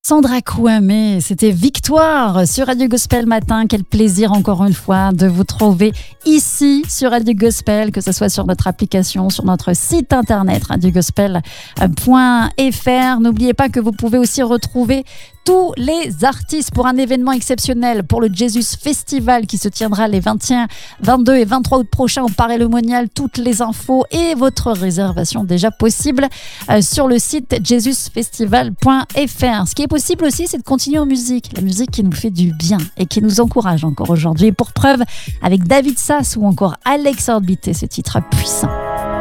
Sandra Kouamé, c'était Victoire sur Radio Gospel Matin. Quel plaisir encore une fois de vous trouver ici sur Radio Gospel, que ce soit sur notre application, sur notre site internet radiogospel.fr. N'oubliez pas que vous pouvez aussi retrouver tous les artistes pour un événement exceptionnel pour le Jesus Festival qui se tiendra les 21, 22 et 23 août prochains au Paray-le-Monial. Toutes les infos et votre réservation déjà possible sur le site jesusfestival.fr. Ce qui est possible aussi, c'est de continuer en musique. La musique qui nous fait du bien et qui nous encourage encore aujourd'hui. Et pour preuve, avec David Sass ou encore Alex Orbité, ce titre puissant.